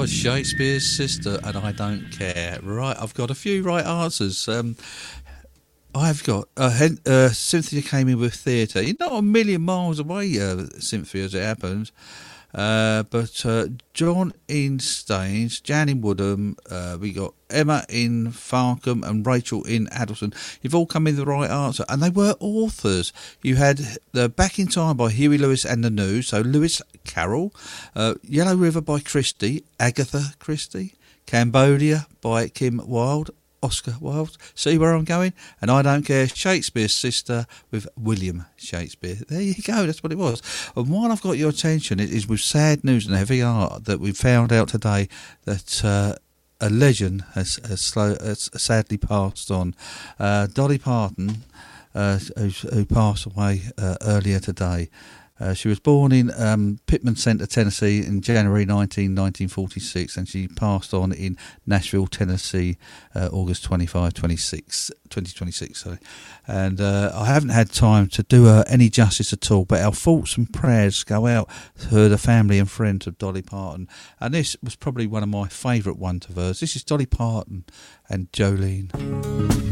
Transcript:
Shakespeare's Sister, and I don't care. Right, I've got a few right answers. I've got Cynthia came in with theatre. You're not a million miles away, Cynthia, as it happens. But John in Staines, Jan in Woodham, we got Emma in Farnham and Rachel in Addleston. You've all come in the right answer, and they were authors. You had Back in Time by Huey Lewis and the News, so Lewis Carroll. Yellow River by Christie, Agatha Christie. Cambodia by Kim Wilde, Oscar Wilde. See where I'm going? And I Don't Care, Shakespeare's Sister with William Shakespeare. There you go, that's what it was. And while I've got your attention, it is with sad news and heavy heart that we found out today that a legend has sadly passed on. Dolly Parton, who passed away earlier today. She was born in Pittman Center, Tennessee in January 1946, and she passed on in Nashville, Tennessee, August 2026. Sorry. And I haven't had time to do her any justice at all, but our thoughts and prayers go out to the family and friends of Dolly Parton. And this was probably one of my favourite ones of hers. This is Dolly Parton and Jolene.